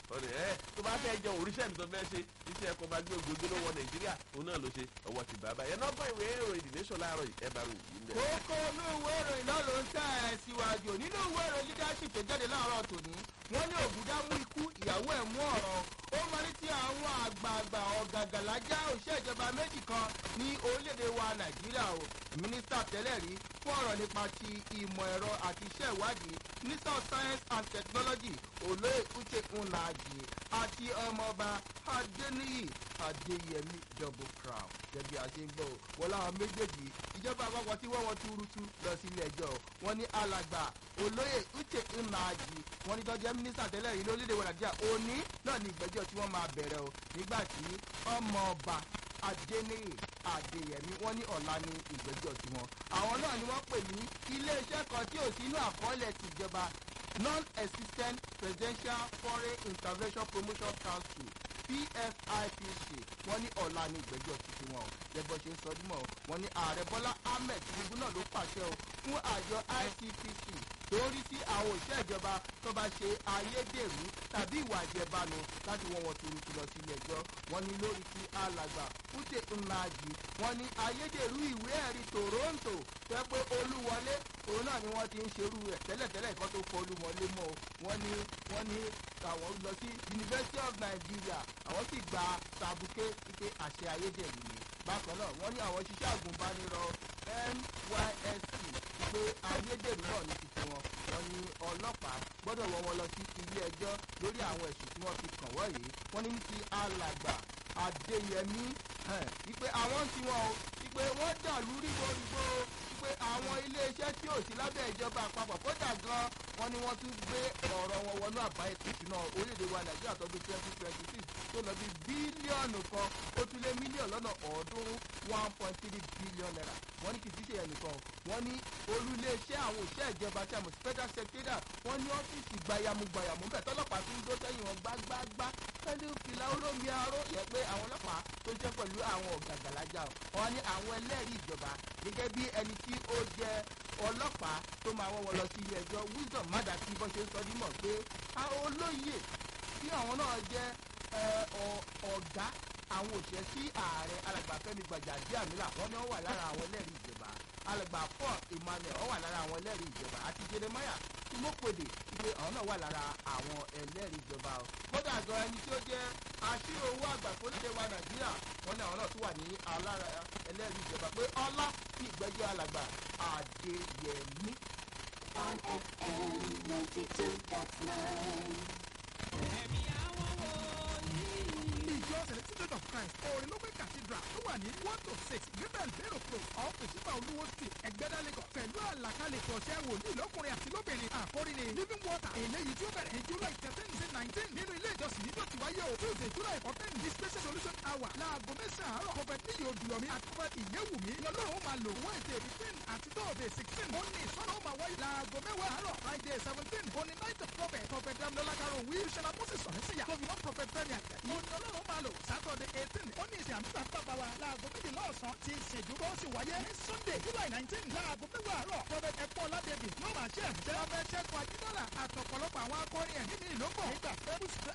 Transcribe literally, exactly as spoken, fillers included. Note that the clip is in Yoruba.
ọ̀rẹ́ ẹ̀ tó bá fẹ́ jọ òrìṣẹ́ mi tó fẹ́ ṣe iṣẹ́ ẹ̀kọ́ máa gbé ògbógbó lọ́wọ́ nàìjíríà òun náà ló ṣe ọwọ́ ti bàbá ẹ̀ náà bọ́ ìwé ìròyìn The Nation láàárọ̀ yìí ẹ̀ bá rò yìí mẹ́. kókó inú ìwé ìròyìn náà ló ń tẹ̀ ẹ́ síwájú nínú ìwé ìròyìn leadership tó jáde láàárọ̀ tòní wọ́n ní ògùdá mú ikú ìyàwó ẹ̀ mú ọ̀rọ̀ ó máa ní ti àwọn àgbààgbà ọ̀gàgàlájà òṣìṣẹ́ ìjọba méjì kan ní orílẹ̀-èdè wa nàìjíríà o mínísítà tẹ́lẹ̀ rí fún ọ̀rọ̀ nípa ti ìmọ̀ ẹ̀rọ àti iṣẹ́ ìwádìí minister of science and technology olóyè uche nnaji àti ọmọọba adeniyi adeyemi double crown gẹ́gẹ́ a ṣe ń gbọ́ wọ́n láwọn méjèèjì ìjọba àpapọ̀ tí wọ́n wọ́n túrútú lọ sí ilé ẹjọ́ wọn ní alàgbà olóyè uche nnaji wọn ní tọ́jú mínísítà tẹ́lẹ̀ rí lórílẹ̀-èdè wa nàìjíríà òní náà ní ìgbẹ́jọ́ tí wọ́n máa bẹ̀rẹ̀ o nígbà tí ọmọọba adeniyi adeyemi wọn ní ọ̀la ní ìgbẹ́jọ́ tiwọn àwọn náà ni wọ́n pè ní iléeṣẹ́ kan tí ò sínú àkọọ́lẹ̀ tìjọba non-existent presidential foreign intervention promotion council P F I P C wọ́n ní ọ̀la ní ìgbẹ́jọ́ títí wọn o gẹ́gbọ́ ṣe ń sọ dímọ̀ wọ́n ní ààrẹ bọ́lá ahmed tinubu náà ló pàṣẹ o fún àjọ I C P C lórí sí àwọn òṣìṣẹ́ ìjọba tó bá ṣe ayédèrú tàbí ìwà ìjẹbánu láti wọ́n wọn tuurutu lọ sí ilé ẹjọ́ wọ́n ní lórí sí alàgbà uche nnaji wọ́n ní ayédèrú ìwé ẹ̀rí toronto tẹ́ pé olúwọlé òun náà ni wọ́n ti ń ṣerú ẹ̀ tẹ́lẹ̀tẹ́lẹ̀ kan tó fọ olúwọlé mọ́ o wọ́n ní wọ́n ní àwọn lọ sí university of nigeria àwọn sì gba sàbùké wípé àṣẹ ayédèrú ni bákan náà wọ́n ní àwọn ṣiṣẹ́ àgùnbánirọ̀ N Y S C pé ayédèrú náà ní títí wọn wọ́n ní ọlọ́pàá gbọ́dọ̀ wọ́ wọn lọ sí ilé ẹjọ́ lórí àwọn ẹ̀sùn tí wọ́n fi kàn wọ́n yìí wọ́n ní ní ti alàgbà adéyẹmí wípé àwọn tí wọn o wípé wọ́n dàlú rígbórígbó wípé àwọn iléeṣẹ́ tí ò sí lábẹ́ ìjọba àpapọ̀ kódà gan wọ́n ní wọ́n tún gbé ọ̀rọ̀ wọn wọnú àbá ètò ìṣúná orílẹ̀-èdè wa nàìjíríà tọdún twenty twenty six tó lọ bí bílíọ̀nù kan ó tún lé mílíọ̀nù lọ́nà ọ̀ọ́dúnrún one point three billion naira wọ́n ní kì í ti ṣe yẹn nìkan wọ́n ní olú iléeṣẹ́ àwọn òṣìṣẹ́ ìjọba tí a mọ̀ sí federal secretariat wọ́n ní ọ́fíìsì gbayamu gbayamu bẹ́ẹ̀ tọ́lọ́pàá tó ń dó sẹ́yìn wọn gbágbágbá pẹ̀lú fìlà olómi aró yẹ pé àwọn ọlọ́pàá tó jẹ́ pẹ̀lú àwọn ọ̀gàgàlájà wọn ní àwọn ẹlẹ́rìí ìjọba gẹ́gẹ́ bí ẹni tí ó jẹ́ ọlọ́pàá tó máa wọ́n wọn lọ sí ilé ẹjọ́ wisdom madaki bó ṣe ń sọ dímọ̀ pé olóyè tí àwọn náà jẹ́ ọ̀gá àwọn òṣìṣẹ́ sí ààrẹ alàgbà fẹ́mi gbàjàbíàmílà wọn ni wọ́n wà lára àwọn ẹlẹ́rìí ìjọba alàgbà paul emmanuel wọ́n wà lára àwọn ẹlẹ́rìí ìjọba àti jeremiah timopede wípé àwọn náà wà lára àwọn ẹlẹ́rìí ìjọba o kódà gan ẹni tí ó jẹ́ àṣírò owó àgbà fúnlẹ̀ wa nàìjíríà wọn ní àwọn náà tún wà ní alára ẹlẹ́rìí ìjọba pé ọlá sí ìgbẹ́jọ́ alàgbà adéyẹmí. on F M ninety two dot nine. ẹ̀mí àwọn wòlíì. ìjọ Celestial of Christ Orinlope Cathedral tó wà ní one to six Gabriel Bero Close off Ìṣípà Olúwo Street Ẹ̀gbẹ́dá Lagos pẹ̀lú àlàkalẹ̀ ìtọ̀ṣẹ́ wòlíì lọ́kùnrin àti lóbìnrin àkórí ni living water eléyìí tí ó bẹ̀rẹ̀ ní July thirteen sí nineteen nínú ilé ìjọsìn nígbà tí wáyé o Tuesday July fourteen ní special solution hour láago mẹ́sàn-án àárọ̀ prophet níyì odùyọ̀mí àti prophet ìyẹ́wùmí lọ́lọ́run ó máa lò Wednesday fifteen àti Thursday sixteen ó ní ìsọ́nà ó máa wáyé láago mẹ́wàá àárọ̀ Friday seventeen ó ní night of prophet prophet damlola karo wí ṣẹlá moses sọ̀rẹ́sìyà tó fi mọ́ prophet fẹ́mi àjẹ́ ó ní ọlọ́run ó máa lò Saturday eighteen ó ní ìsìn àmì bàbá wa láago méjìlá ọ̀sán tí ìṣèdúró sì wáyé ní Sunday July nineteen láago mẹ́wàá àárọ̀ prophet ẹ̀pọ̀ ládébì yóò máa ṣe ẹ̀fẹ́ prophet ṣẹ́kọ̀ ajídọ́là àtọ̀pọ̀lọpọ̀ àwọn akọrin ẹ̀mí ní ìlókọ̀ nígbà fẹ́bùs